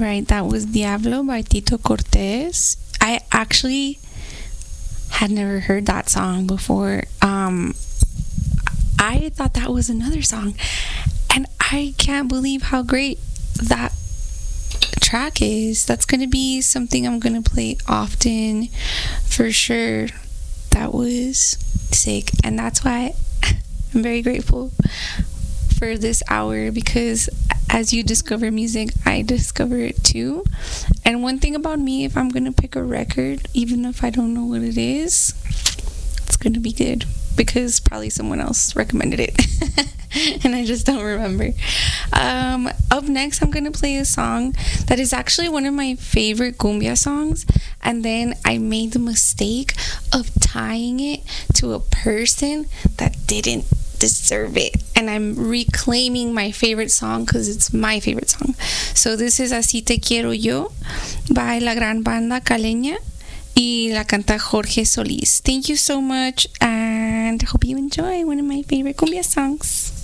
right, that was Diablo by Tito Cortez. I actually had never heard that song before. I thought that was another song, and I can't believe how great that track is. That's gonna be something I'm gonna play often for sure. That was sick, and that's why I'm very grateful for this hour, because as you discover music, I discover it too. And one thing about me, if I'm gonna pick a record, even if I don't know what it is, it's gonna be good, because probably someone else recommended it and I just don't remember. Up next, I'm gonna play a song that is actually one of my favorite cumbia songs, and then I made the mistake of tying it to a person that didn't deserve it, and I'm reclaiming my favorite song because it's my favorite song. So this is Así Te Quiero Yo by La Gran Banda Caleña, y la canta Jorge Solís. Thank you so much, and I hope you enjoy one of my favorite cumbia songs.